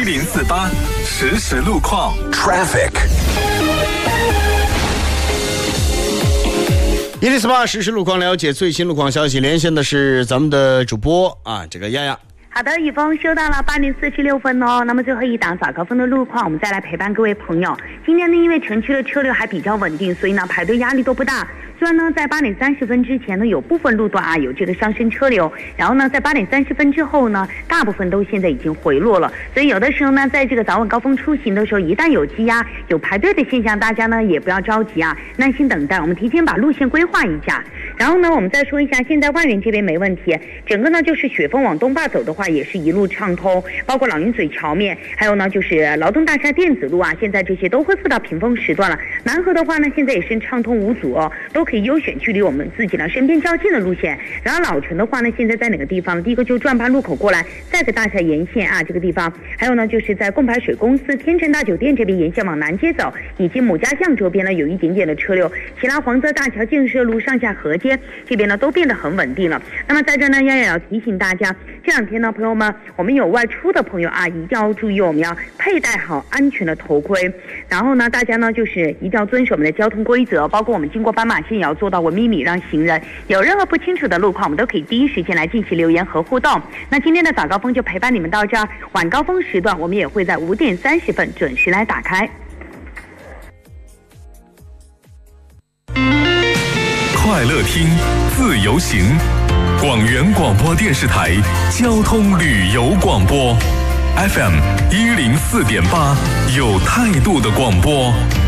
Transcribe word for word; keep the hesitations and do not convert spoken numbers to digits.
零四八实时路况 Traffic。 一零四八实时路况，了解最新路况消息，连线的是咱们的主播啊，这个丫丫。 好的，雨峰收到了八点四十六分哦。那么最后一档早高峰的路况，我们再来陪伴各位朋友。今天呢，因为城区的车流还比较稳定，所以呢排队压力都不大。虽然呢在八点三十分之前呢有部分路段啊有这个上升车流，然后呢在八点三十分之后呢，大部分都现在已经回落了。所以有的时候呢，在这个早晚高峰出行的时候，一旦有积压、有排队的现象，大家呢也不要着急啊，耐心等待。我们提前把路线规划一下。然后呢，我们再说一下，现在万源这边没问题，整个呢就是雪峰往东坝走的话，也是一路畅通，包括老鹰嘴桥面，还有呢就是劳动大厦电子路啊，现在这些都恢复到平峰时段了。南河的话呢，现在也是畅通无阻哦，都可以优选距离我们自己呢身边较近的路线。然后老城的话呢，现在在哪个地方？第一个就转盘路口过来，再个大厦沿线啊这个地方，还有呢就是在贡牌水公司、天成大酒店这边沿线往南街走，以及母家巷周边呢有一点点的车流。其他黄泽大桥、建设路、上下河街这边呢都变得很稳定了。那么在这呢，也要提醒大家，这两天呢，朋友们，我们有外出的朋友啊，一定要注意，我们要佩戴好安全的头盔。然后呢，大家呢就是一定要遵守我们的交通规则，包括我们经过斑马线也要做到文明礼让行人。有任何不清楚的路况，我们都可以第一时间来进行留言和互动。那今天的早高峰就陪伴你们到这儿，晚高峰时段我们也会在五点三十分准时来打开。 快乐听，自由行，广元广播电视台交通旅游广播 F M 一零四点八，有态度的广播。